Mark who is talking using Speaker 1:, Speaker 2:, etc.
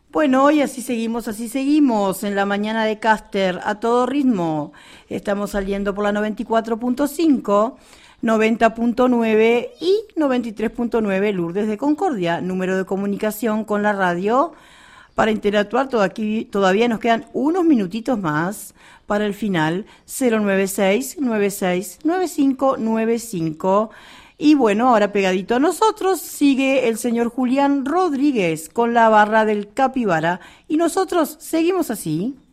Speaker 1: Bueno, y así seguimos en la mañana de Caster a todo ritmo. Estamos saliendo por la 94.5, 90.9 y 93.9 Lourdes de Concordia. Número de comunicación con la radio para interactuar. Todavía nos quedan unos minutitos más para el final. 096-96-9595. Y bueno, ahora pegadito a nosotros sigue el señor Julián Rodríguez con la barra del Capibara. Y nosotros seguimos así.